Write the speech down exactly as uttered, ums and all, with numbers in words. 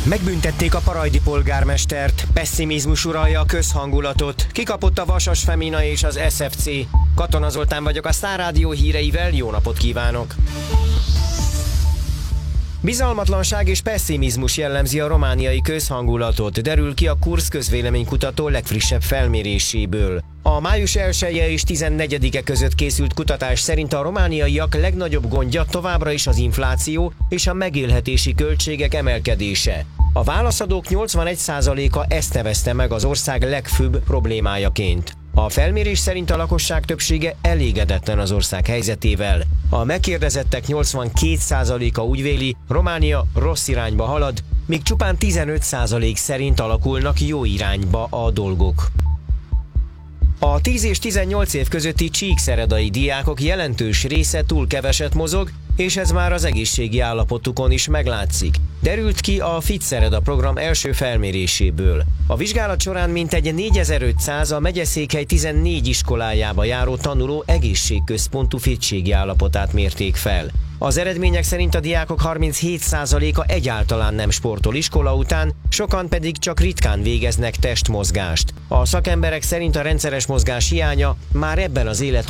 Megbüntették a parajdi polgármestert, pesszimizmus uralja a közhangulatot, kikapott a Vasas Femina és az es ef cé. Katona Zoltán vagyok, a Sztár Rádió híreivel, jó napot kívánok! Bizalmatlanság és pesszimizmus jellemzi a romániai közhangulatot, derül ki a Kursz közvéleménykutató legfrissebb felméréséből. A május elseje és tizennegyedike között készült kutatás szerint a romániaiak legnagyobb gondja továbbra is az infláció és a megélhetési költségek emelkedése. A válaszadók nyolcvanegy százaléka ezt nevezte meg az ország legfőbb problémájaként. A felmérés szerint a lakosság többsége elégedetlen az ország helyzetével. A megkérdezettek nyolcvankét százaléka úgy véli, Románia rossz irányba halad, míg csupán tizenöt százalék szerint alakulnak jó irányba a dolgok. A tíz és tizennyolc év közötti csíkszeredai diákok jelentős része túl keveset mozog, és ez már az egészségi állapotukon is meglátszik. Derült ki a FitSereda program első felméréséből. A vizsgálat során mintegy négyezer-ötszáz a megyeszékhely tizennégy iskolájába járó tanuló egészségközpontú fittségi állapotát mérték fel. Az eredmények szerint a diákok harminchét százaléka egyáltalán nem sportol iskola után, sokan pedig csak ritkán végeznek testmozgást. A szakemberek szerint a rendszeres mozgás hiánya már ebben az élet